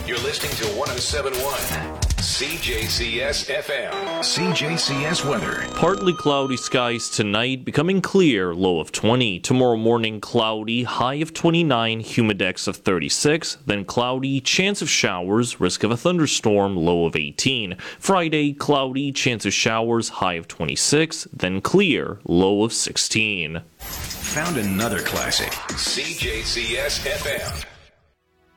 You're listening to 107.1 CJCS FM. CJCS weather. Partly cloudy skies tonight, becoming clear, low of 20. Tomorrow morning, cloudy, high of 29, humidex of 36. Then cloudy, chance of showers, risk of a thunderstorm, low of 18. Friday, cloudy, chance of showers, high of 26. Then clear, low of 16. Found another classic. CJCS FM.